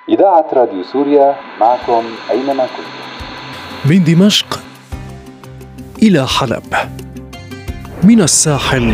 إذاعة راديو سوريا معكم أينما كنتم. من دمشق إلى حلب، من الساحل